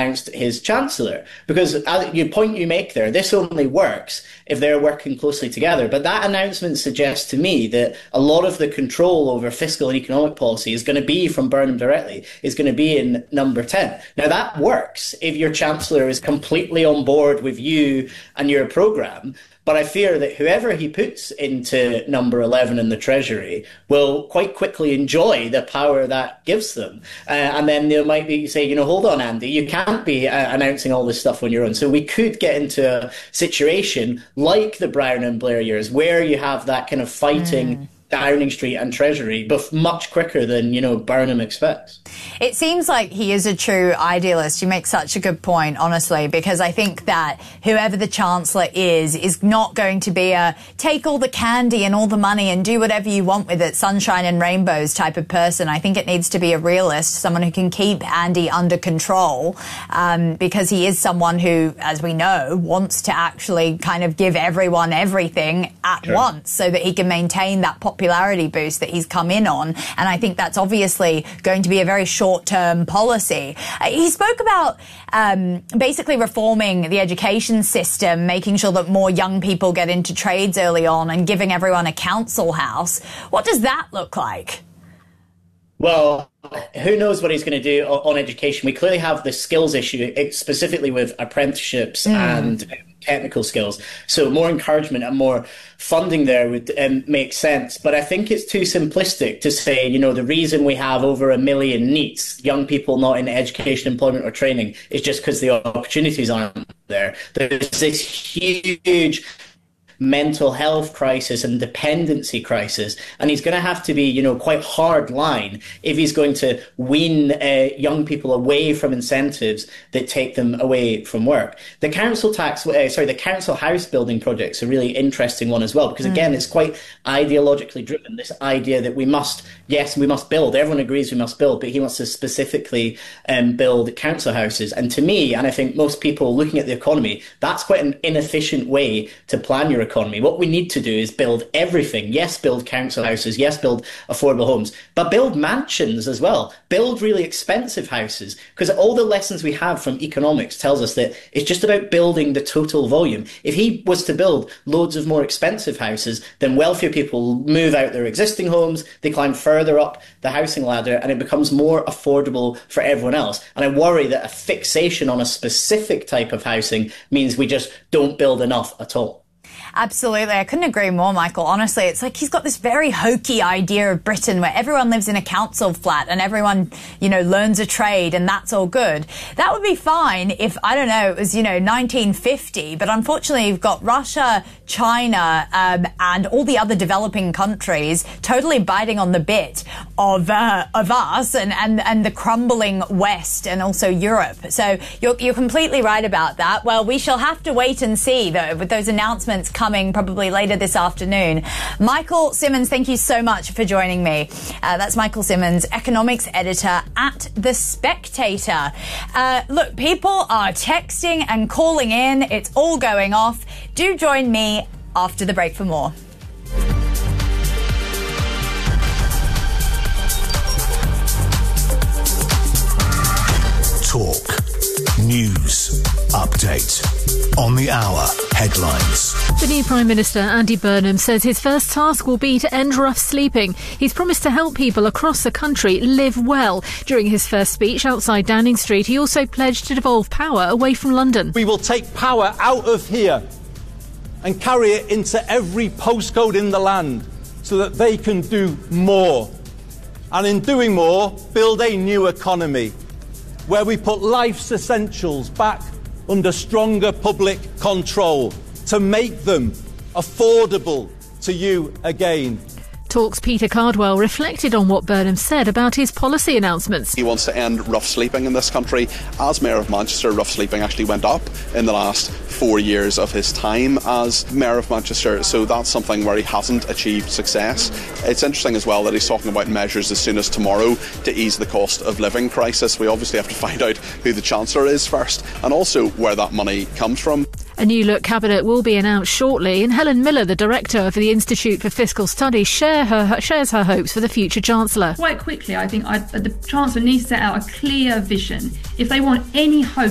announced his chancellor. Because the point you make there, this only works if they're working closely together. But that announcement suggests to me that a lot of the control over fiscal and economic policy is going to be from Burnham directly, is going to be in number 10. Now, that works if your chancellor is completely on board with you and your programme. But I fear that whoever he puts into number 11 in the Treasury will quite quickly enjoy the power that gives them. And then they might be say, hold on, Andy, you can't be announcing all this stuff on your own. So we could get into a situation like the Brown and Blair years where you have that kind of fighting Downing Street and Treasury, but much quicker than, Burnham expects. It seems like he is a true idealist. You make such a good point, honestly, because I think that whoever the Chancellor is not going to be a take all the candy and all the money and do whatever you want with it, sunshine and rainbows type of person. I think it needs to be a realist, someone who can keep Andy under control, because he is someone who, as we know, wants to actually kind of give everyone everything at once so that he can maintain that popularity boost that he's come in on. And I think that's obviously going to be a very short-term policy. He spoke about basically reforming the education system, making sure that more young people get into trades early on and giving everyone a council house. What does that look like? Well, who knows what he's going to do on education? We clearly have the skills issue, specifically with apprenticeships and technical skills. So more encouragement and more funding there would make sense. But I think it's too simplistic to say, the reason we have over 1 million NEETs, young people not in education, employment or training, is just because the opportunities aren't there. There's this huge mental health crisis and dependency crisis, and he's going to have to be quite hard line if he's going to wean young people away from incentives that take them away from work. The council the council house building project's a really interesting one as well, because again it's quite ideologically driven, this idea that we must build, everyone agrees we must build, but he wants to specifically build council houses. And to me, and I think most people looking at the economy, that's quite an inefficient way to plan your economy. What we need to do is build everything. Yes, build council houses. Yes, build affordable homes, but build mansions as well. Build really expensive houses, because all the lessons we have from economics tells us that it's just about building the total volume. If he was to build loads of more expensive houses, then wealthier people move out their existing homes, they climb further up the housing ladder, and it becomes more affordable for everyone else. And I worry that a fixation on a specific type of housing means we just don't build enough at all. Absolutely. I couldn't agree more, Michael. Honestly, it's like he's got this very hokey idea of Britain where everyone lives in a council flat and everyone, learns a trade and that's all good. That would be fine if, I don't know, it was, 1950. But unfortunately, you've got Russia, China, and all the other developing countries totally biting on the bit of us and the crumbling West and also Europe. So you're completely right about that. Well, we shall have to wait and see, though, with those announcements coming probably later this afternoon. Michael Simmons, thank you so much for joining me. That's Michael Simmons, economics editor at The Spectator. Look, people are texting and calling in. It's all going off. Do join me after the break for more. Talk. News. Update. On the hour. Headlines. The new Prime Minister, Andy Burnham, says his first task will be to end rough sleeping. He's promised to help people across the country live well. During his first speech outside Downing Street, he also pledged to devolve power away from London. We will take power out of here and carry it into every postcode in the land so that they can do more. And in doing more, build a new economy where we put life's essentials back under stronger public control to make them affordable to you again. Talk's Peter Cardwell reflected on what Burnham said about his policy announcements. He wants to end rough sleeping in this country. As Mayor of Manchester, rough sleeping actually went up in the last 4 years of his time as Mayor of Manchester, so that's something where he hasn't achieved success. It's interesting as well that he's talking about measures as soon as tomorrow to ease the cost of living crisis. We obviously have to find out who the Chancellor is first, and also where that money comes from. A new look cabinet will be announced shortly, and Helen Miller, the director of the Institute for Fiscal Studies, shares her hopes for the future Chancellor. Quite quickly, I think the Chancellor needs to set out a clear vision. If they want any hope